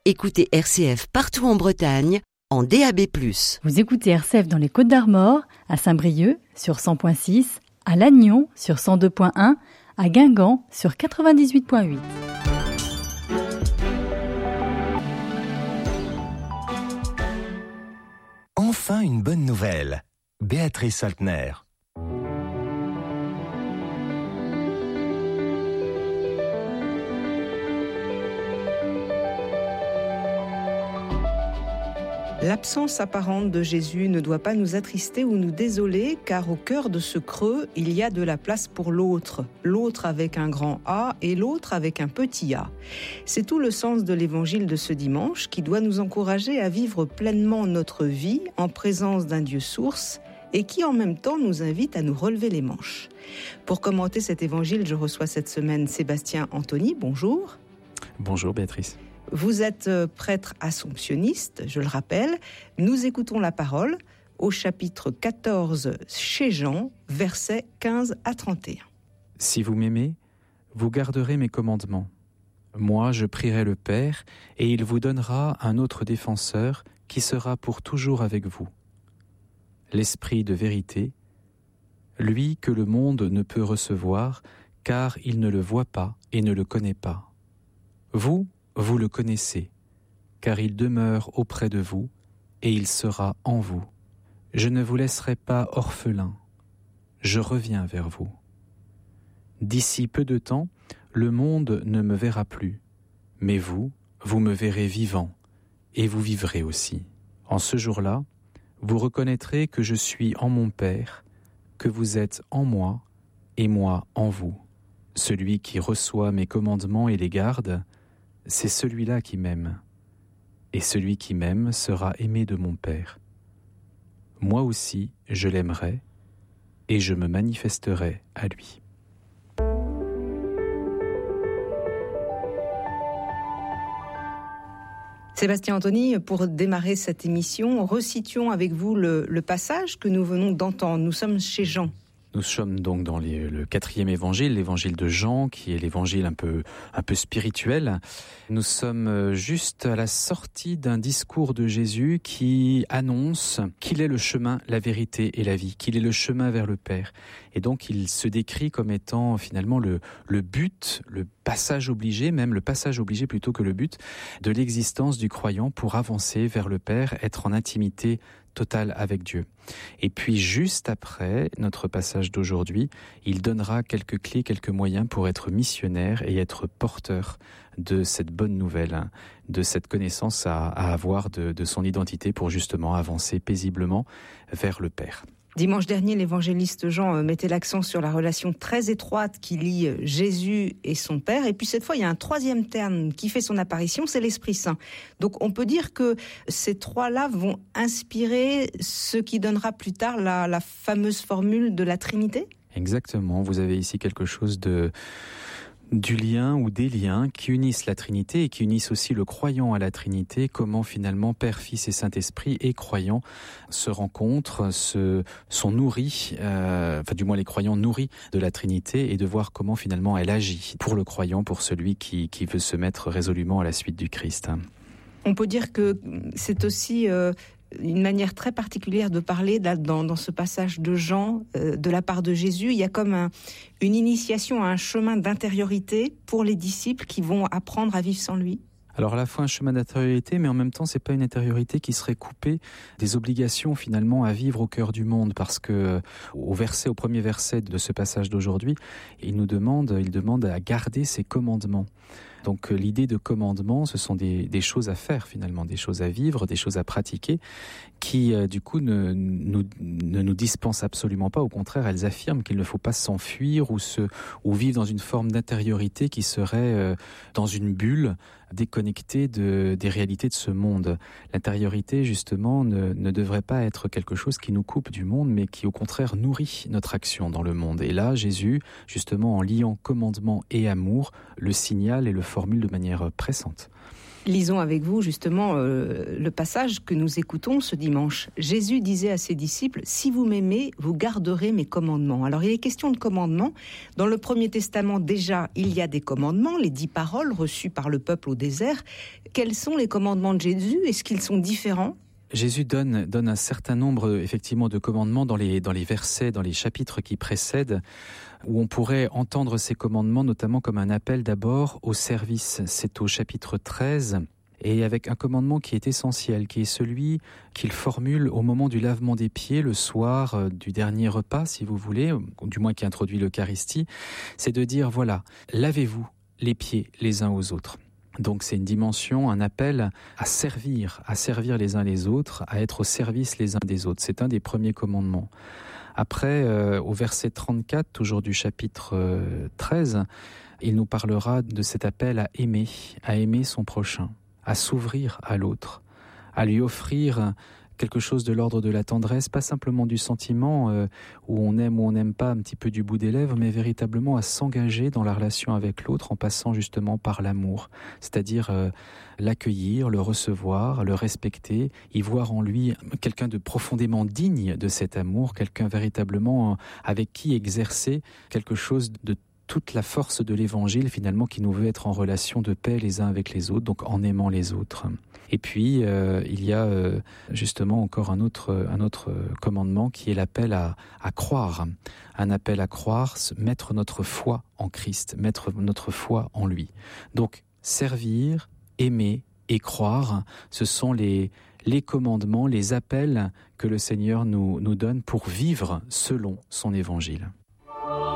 Écoutez RCF partout en Bretagne, en DAB+. Vous écoutez RCF dans les Côtes-d'Armor, à Saint-Brieuc sur 100.6, à Lannion sur 102.1, à Guingamp sur 98.8. Enfin une bonne nouvelle. Béatrice Saltner. L'absence apparente de Jésus ne doit pas nous attrister ou nous désoler, car au cœur de ce creux, il y a de la place pour l'autre. L'autre avec un grand A et l'autre avec un petit a. C'est tout le sens de l'évangile de ce dimanche qui doit nous encourager à vivre pleinement notre vie en présence d'un Dieu source et qui en même temps nous invite à nous relever les manches. Pour commenter cet évangile, je reçois cette semaine Sébastien Anthony. Bonjour. Bonjour Béatrice. Vous êtes prêtre assomptionniste, je le rappelle. Nous écoutons la parole au chapitre 14 chez Jean, versets 15 à 31. Si vous m'aimez, vous garderez mes commandements. Moi, je prierai le Père, et il vous donnera un autre défenseur qui sera pour toujours avec vous. L'Esprit de vérité, lui que le monde ne peut recevoir, car il ne le voit pas et ne le connaît pas. Vous le connaissez, car il demeure auprès de vous, et il sera en vous. Je ne vous laisserai pas orphelin, je reviens vers vous. D'ici peu de temps, le monde ne me verra plus, mais vous me verrez vivant, et vous vivrez aussi. En ce jour-là, vous reconnaîtrez que je suis en mon Père, que vous êtes en moi, et moi en vous. Celui qui reçoit mes commandements et les garde, c'est celui-là qui m'aime, et celui qui m'aime sera aimé de mon Père. Moi aussi, je l'aimerai, et je me manifesterai à lui. Sébastien Anthony, pour démarrer cette émission, resituons avec vous le passage que nous venons d'entendre. Nous sommes chez Jean. Nous sommes donc dans le 4e évangile, l'évangile de Jean, qui est l'évangile un peu spirituel. Nous sommes juste à la sortie d'un discours de Jésus qui annonce qu'il est le chemin, la vérité et la vie, qu'il est le chemin vers le Père. Et donc il se décrit comme étant finalement le but, le passage obligé, même le passage obligé plutôt que le but de l'existence du croyant pour avancer vers le Père, être en intimité totale avec Dieu. Et puis juste après notre passage d'aujourd'hui, il donnera quelques clés, quelques moyens pour être missionnaire et être porteur de cette bonne nouvelle, de cette connaissance à avoir de son identité pour justement avancer paisiblement vers le Père. Dimanche dernier, l'évangéliste Jean mettait l'accent sur la relation très étroite qui lie Jésus et son Père. Et puis cette fois, il y a un troisième terme qui fait son apparition, c'est l'Esprit Saint. Donc on peut dire que ces trois-là vont inspirer ce qui donnera plus tard la fameuse formule de la Trinité ? Exactement, vous avez ici quelque chose du lien ou des liens qui unissent la Trinité et qui unissent aussi le croyant à la Trinité, comment finalement Père, Fils et Saint-Esprit et croyants se rencontrent, sont nourris, du moins les croyants nourris de la Trinité, et de voir comment finalement elle agit pour le croyant, pour celui qui veut se mettre résolument à la suite du Christ. On peut dire que c'est aussi une manière très particulière de parler dans ce passage de Jean, de la part de Jésus. Il y a comme une initiation à un chemin d'intériorité pour les disciples qui vont apprendre à vivre sans lui. Alors à la fois un chemin d'intériorité, mais en même temps c'est pas une intériorité qui serait coupée des obligations finalement à vivre au cœur du monde, parce que au premier verset de ce passage d'aujourd'hui, il demande à garder ses commandements. Donc l'idée de commandement, ce sont des choses à faire finalement, des choses à vivre, des choses à pratiquer, qui du coup ne nous dispensent absolument pas. Au contraire, elles affirment qu'il ne faut pas s'enfuir ou vivre dans une forme d'intériorité qui serait dans une bulle déconnectée des réalités de ce monde. L'intériorité, justement, ne devrait pas être quelque chose qui nous coupe du monde, mais qui, au contraire, nourrit notre action dans le monde. Et là, Jésus, justement, en liant commandement et amour, le signale et le formule de manière pressante. Lisons avec vous justement le passage que nous écoutons ce dimanche. Jésus disait à ses disciples, « Si vous m'aimez, vous garderez mes commandements. » Alors il est question de commandements. Dans le Premier Testament déjà, il y a des commandements, les 10 paroles reçues par le peuple au désert. Quels sont les commandements de Jésus? Est-ce qu'ils sont différents? Jésus donne un certain nombre effectivement de commandements dans les versets, dans les chapitres qui précèdent, où on pourrait entendre ces commandements notamment comme un appel d'abord au service. C'est au chapitre 13, et avec un commandement qui est essentiel, qui est celui qu'il formule au moment du lavement des pieds, le soir du dernier repas, si vous voulez, ou du moins qui introduit l'Eucharistie, c'est de dire, voilà, lavez-vous les pieds les uns aux autres. Donc c'est une dimension, un appel à servir les uns les autres, à être au service les uns des autres. C'est un des premiers commandements. Après, au verset 34, toujours du chapitre 13, il nous parlera de cet appel à aimer son prochain, à s'ouvrir à l'autre, à lui offrir quelque chose de l'ordre de la tendresse, pas simplement du sentiment où on aime ou on n'aime pas, un petit peu du bout des lèvres, mais véritablement à s'engager dans la relation avec l'autre en passant justement par l'amour, c'est-à-dire l'accueillir, le recevoir, le respecter, y voir en lui quelqu'un de profondément digne de cet amour, quelqu'un véritablement avec qui exercer quelque chose de toute la force de l'évangile finalement qui nous veut être en relation de paix les uns avec les autres, donc en aimant les autres. Et puis il y a justement encore un autre commandement qui est l'appel à croire, un appel à croire, mettre notre foi en Christ, mettre notre foi en lui. Donc servir, aimer et croire, ce sont les commandements, les appels que le Seigneur nous donne pour vivre selon son évangile.